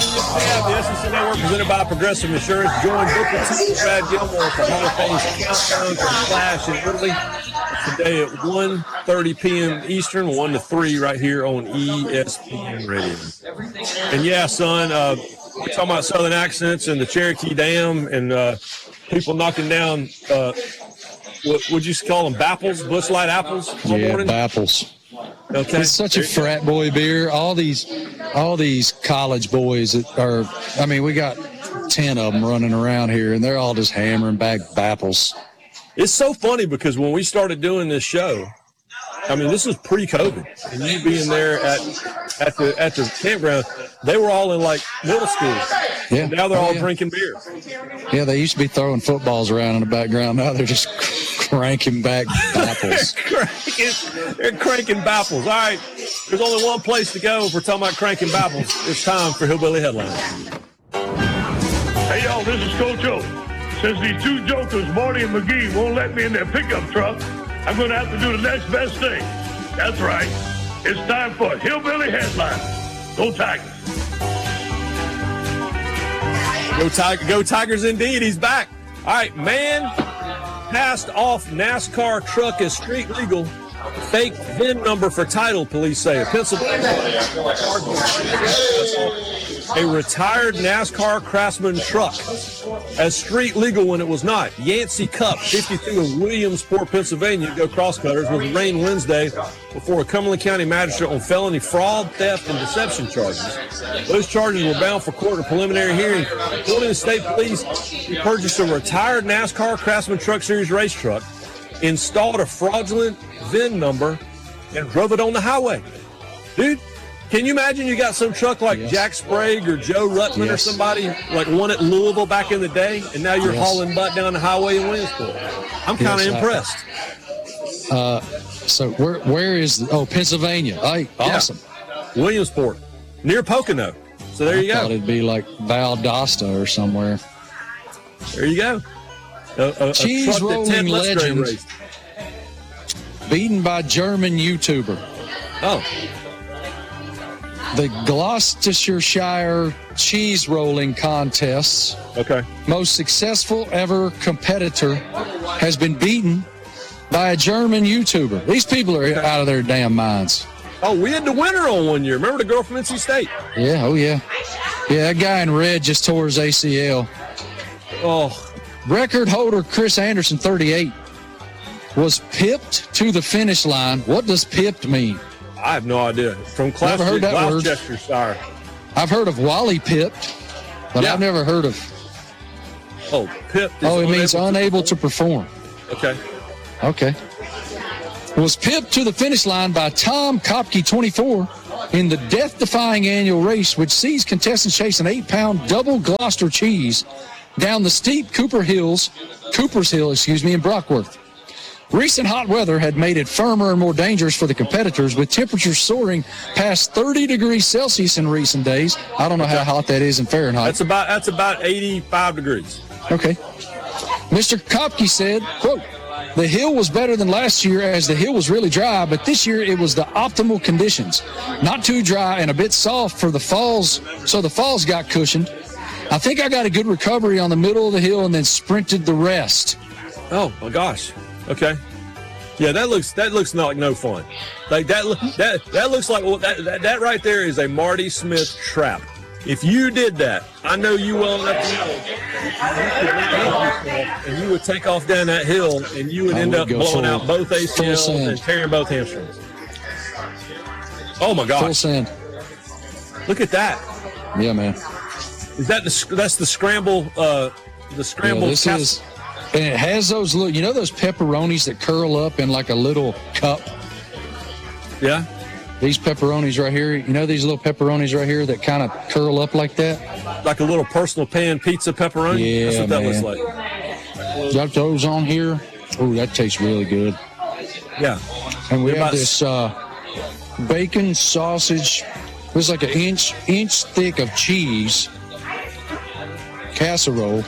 Yeah, the SEC Network presented by Progressive Insurance. Join Booker T. Brad Gilmore for Hall of Fame's Countdown to Flash in Italy today at 1:30 p.m. Eastern, 1 to 3 right here on ESPN Radio. And yeah, son, we're talking about Southern accents and the Cherokee Dam and people knocking down, what would you call them, bapples, Busch Light apples? Yeah, bapples. Okay. It's such a frat boy beer. All these college boys that are, I mean, we got 10 of them running around here, and they're all just hammering back bapples. It's so funny because when we started doing this show, I mean, this was pre-COVID, and you being there at the campground, they were all in like middle school. Yeah. And now they're all drinking beer. Yeah, they used to be throwing footballs around in the background. Now they're just cranking back bapples. They're cranking bapples. All right, there's only one place to go if we're talking about cranking bapples. It's time for Hillbilly Headlines. Hey, y'all, this is Coach O. Since these two jokers, Marty and McGee, won't let me in their pickup truck, I'm going to have to do the next best thing. That's right. It's time for Hillbilly Headlines. Go Tigers. Go Tigers indeed. He's back. All right, man passed off NASCAR truck as street legal. Fake VIN number for title, police say. A Pennsylvania a retired NASCAR Craftsman truck as street legal when it was not. Yancey Cup, 52 of Williamsport, Pennsylvania, go cross-cutters, was arraigned Wednesday before a Cumberland County magistrate on felony fraud, theft, and deception charges. Those charges were bound for court in a preliminary hearing. According to state police, he purchased a retired NASCAR Craftsman Truck Series race truck, installed a fraudulent VIN number, and drove it on the highway. Dude, can you imagine you got some truck like Jack Sprague or Joe Rutman or somebody, like one at Louisville back in the day, and now you're hauling butt down the highway in Williamsport? I'm kind of impressed. So where is, Pennsylvania. Hey, awesome. Yeah. Williamsport, near Pocono. So there you go. I thought it'd be like Valdosta or somewhere. There you go. A cheese truck that Ted rolling Musgrave legend raced. Beaten by German YouTuber. Oh. The Gloucestershire cheese rolling contests. Okay. Most successful ever competitor has been beaten by a German YouTuber. These people are out of their damn minds. Oh, we had the winner on one year. Remember the girl from NC State? Yeah, oh yeah. Yeah, that guy in red just tore his ACL. Oh. Record holder Chris Anderson, 38, was pipped to the finish line. What does pipped mean? I have no idea. From Gloucestershire. I've heard of Wally pipped, but I've never heard of. Oh, pipped. It means unable to perform. Okay. Was pipped to the finish line by Tom Kopke, 24, in the death-defying annual race, which sees contestants chase an 8-pound double Gloucester cheese down the steep Cooper's Hill, in Brockworth. Recent hot weather had made it firmer and more dangerous for the competitors, with temperatures soaring past 30 degrees Celsius in recent days. I don't know how hot that is in Fahrenheit. That's about 85 degrees. Okay. Mr. Kopke said, quote, "The hill was better than last year as the hill was really dry, but this year it was the optimal conditions. Not too dry and a bit soft for the falls, so the falls got cushioned. I think I got a good recovery on the middle of the hill and then sprinted the rest." Oh my gosh. Okay. Yeah, that looks like no fun. Like that looks like that right there is a Marty Smith trap. If you did that, I know you well enough to know and you would take off down that hill and you would end up blowing out both ACLs and tearing both hamstrings. Oh my gosh. Full send. Look at that. Yeah, man. Is that that's the scramble this is, and it has those little, those pepperonis that curl up in like a little cup? Yeah. These pepperonis right here, these little pepperonis right here that kind of curl up like that? Like a little personal pan pizza pepperoni? Yeah, that's what that looks like. Got those on here. Oh, that tastes really good. Yeah. And we have this bacon sausage. This is like an inch thick of cheese casserole.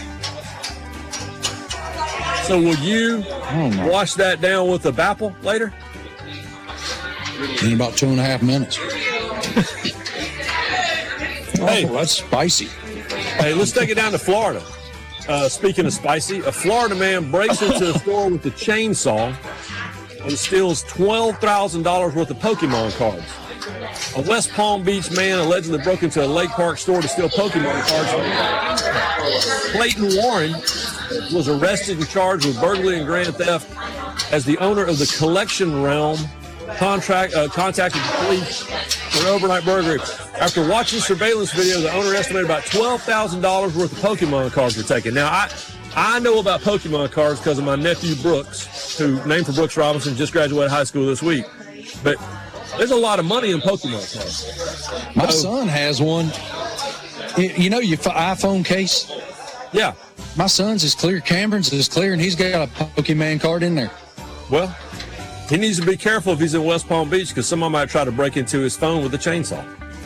So will you wash that down with a Bapple later? In about 2.5 minutes. Hey, that's spicy. Hey, let's take it down to Florida. Speaking of spicy, a Florida man breaks into a store with a chainsaw and steals $12,000 worth of Pokemon cards. A West Palm Beach man allegedly broke into a Lake Park store to steal Pokemon cards. Clayton Warren was arrested and charged with burglary and grand theft as the owner of the Collection Realm contacted the police for an overnight burglary. After watching surveillance video, the owner estimated about $12,000 worth of Pokemon cards were taken. Now, I know about Pokemon cards because of my nephew Brooks, who, named for Brooks Robinson, just graduated high school this week. But there's a lot of money in Pokemon cards. My son has one. You know your iPhone case? Yeah. My son's is clear. Cameron's is clear, and he's got a Pokemon card in there. Well, he needs to be careful if he's in West Palm Beach because someone might try to break into his phone with a chainsaw.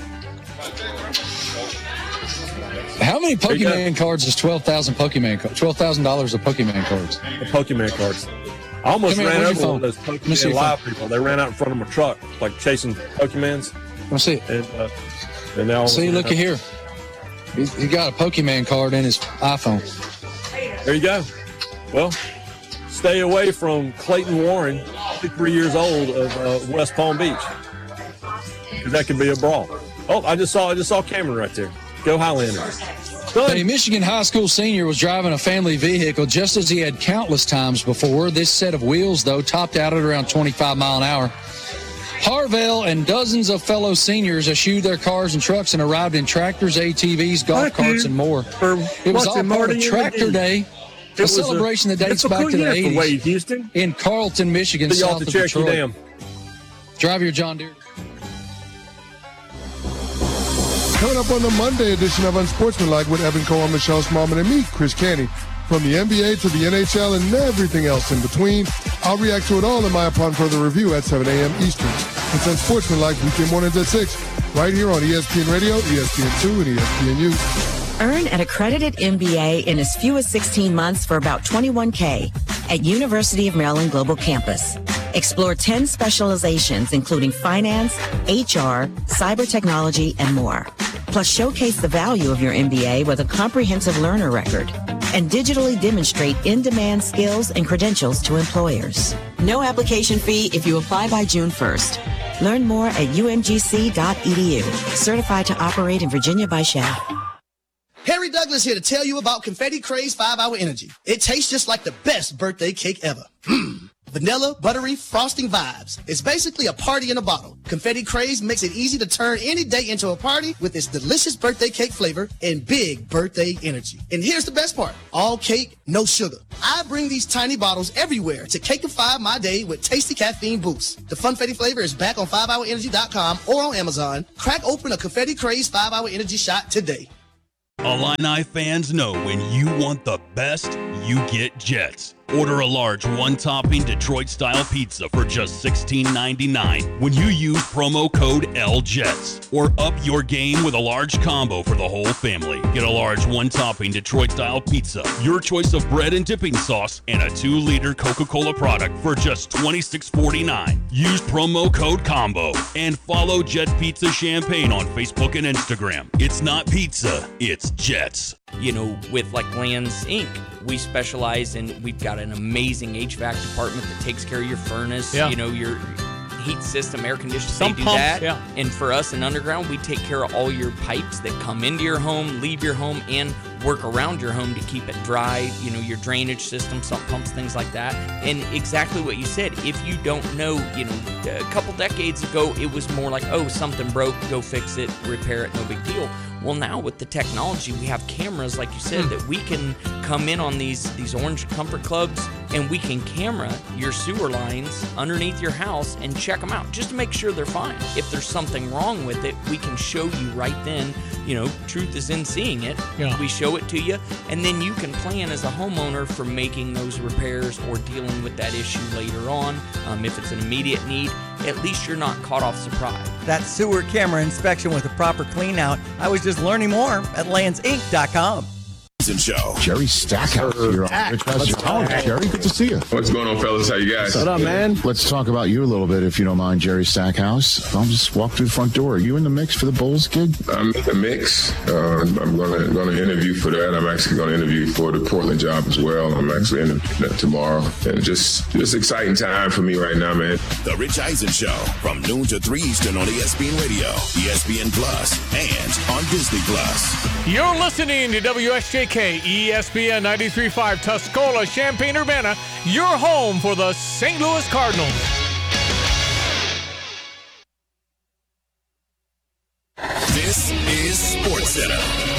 How many Pokemon cards is $12,000 of Pokemon cards? The Pokemon cards. I almost ran over one of those Pokemon Live people. They ran out in front of my truck, like chasing Pokemons. Let's see it. And now look at here. He got a Pokemon card in his iPhone. There you go. Well, stay away from Clayton Warren, 53 years old of West Palm Beach. That could be a brawl. Oh, I just saw Cameron right there. Go Highlanders. A Michigan high school senior was driving a family vehicle just as he had countless times before. This set of wheels, though, topped out at around 25 mile an hour. Harvell and dozens of fellow seniors eschewed their cars and trucks and arrived in tractors, ATVs, golf carts, and more. It was all part of Tractor Day, a celebration that dates back to the 80s Wade Houston in Carlton, Michigan, south of Cherokee Detroit. Dam. Drive your John Deere. Coming up on the Monday edition of Unsportsmanlike with Evan Cohen, Michelle Smallman, and me, Chris Canty. From the NBA to the NHL and everything else in between, I'll react to it all in my Upon Further Review at 7 a.m. Eastern. It's Unsportsmanlike weekday mornings at 6, right here on ESPN Radio, ESPN2, and ESPNU. Earn an accredited MBA in as few as 16 months for about $21K at University of Maryland Global Campus. Explore 10 specializations, including finance, HR, cyber technology, and more. Plus, showcase the value of your MBA with a comprehensive learner record and digitally demonstrate in-demand skills and credentials to employers. No application fee if you apply by June 1st. Learn more at umgc.edu. Certified to operate in Virginia by Shell. Harry Douglas here to tell you about Confetti Craze 5-Hour Energy. It tastes just like the best birthday cake ever. Vanilla, buttery, frosting vibes. It's basically a party in a bottle. Confetti Craze makes it easy to turn any day into a party with its delicious birthday cake flavor and big birthday energy. And here's the best part. All cake, no sugar. I bring these tiny bottles everywhere to cakeify my day with tasty caffeine boost. The Funfetti flavor is back on 5hourenergy.com or on Amazon. Crack open a Confetti Craze 5-Hour Energy shot today. Illini fans know when you want the best, you get Jets. Order a large one-topping Detroit-style pizza for just $16.99 when you use promo code LJETS. Or up your game with a large combo for the whole family. Get a large one-topping Detroit-style pizza, your choice of bread and dipping sauce, and a 2-liter Coca-Cola product for just $26.49. Use promo code COMBO and follow Jet Pizza Champagne on Facebook and Instagram. It's not pizza, it's Jets. You know, with like Lands Inc., we specialize in, we've got an amazing HVAC department that takes care of your furnace, you know, your heat system, air conditioning, they do that. Yeah. And for us in Underground, we take care of all your pipes that come into your home, leave your home, and work around your home to keep it dry, you know, your drainage system, sump pumps, things like that. And exactly what you said, if you don't know, you know, a couple decades ago, it was more like, oh, something broke, go fix it, repair it, no big deal. Well, now with the technology, we have cameras, like you said, that we can come in on these Orange Comfort Clubs, and we can camera your sewer lines underneath your house and check them out just to make sure they're fine. If there's something wrong with it, we can show you right then. You know, truth is in seeing it. Yeah. We show it to you, and then you can plan as a homeowner for making those repairs or dealing with that issue later on. If it's an immediate need, at least you're not caught off surprise. That sewer camera inspection with a proper clean out. I was just learning more at landsinc.com. Show. Jerry Stackhouse here on Rich Eisen. Jerry, good to see you. What's going on, fellas? How you guys? What up, man? Let's talk about you a little bit, if you don't mind, Jerry Stackhouse. I'll just walk through the front door. Are you in the mix for the Bulls gig? I'm in the mix. I'm going to interview for that. I'm actually going to interview for the Portland job as well. I'm actually interviewing that tomorrow. And just exciting time for me right now, man. The Rich Eisen Show from noon to 3 Eastern on ESPN Radio, ESPN Plus, and on Disney Plus. You're listening to WSJK ESPN 93.5 Tuscola, Champaign-Urbana, your home for the St. Louis Cardinals. This is SportsCenter.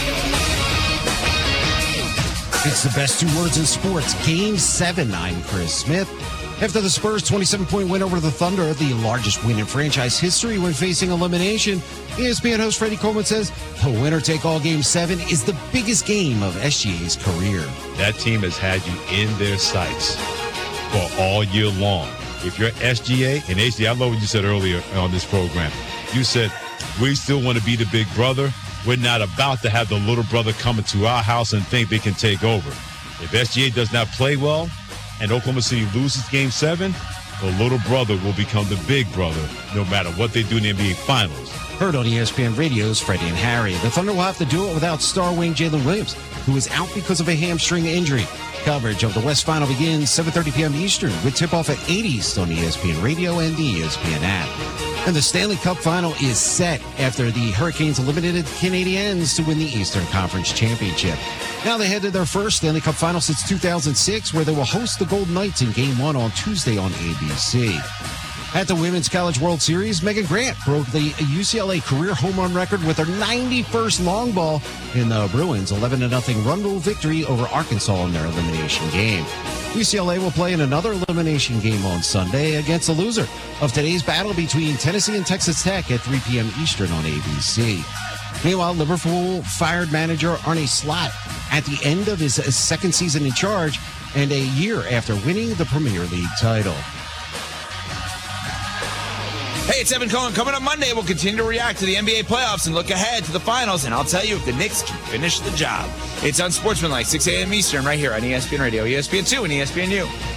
It's the best 2 words in sports. Game 7. I'm Chris Smith. After the Spurs' 27-point win over the Thunder, the largest win in franchise history when facing elimination, ESPN host Freddie Coleman says the winner-take-all Game 7 is the biggest game of SGA's career. That team has had you in their sights for all year long. If you're SGA, and SGA, I love what you said earlier on this program. You said, we still want to be the big brother. We're not about to have the little brother come into our house and think they can take over. If SGA does not play well, and Oklahoma City loses Game 7, the little brother will become the big brother no matter what they do in the NBA Finals. Heard on ESPN Radio's Freddie and Harry. The Thunder will have to do it without star wing Jalen Williams, who is out because of a hamstring injury. Coverage of the West Final begins 7:30 p.m. Eastern with tip-off at 8 East on ESPN Radio and the ESPN app. And the Stanley Cup Final is set after the Hurricanes eliminated the Canadiens to win the Eastern Conference Championship. Now they head to their first Stanley Cup Final since 2006, where they will host the Golden Knights in Game 1 on Tuesday on ABC. At the Women's College World Series, Megan Grant broke the UCLA career home run record with her 91st long ball in the Bruins' 11-0 run rule victory over Arkansas in their elimination game. UCLA will play in another elimination game on Sunday against the loser of today's battle between Tennessee and Texas Tech at 3 p.m. Eastern on ABC. Meanwhile, Liverpool fired manager Arne Slot at the end of his second season in charge and a year after winning the Premier League title. Hey, it's Evan Cohen. Coming up Monday, we'll continue to react to the NBA playoffs and look ahead to the finals, and I'll tell you if the Knicks can finish the job. It's Unsportsmanlike, 6 a.m. Eastern, right here on ESPN Radio, ESPN2, and ESPNU.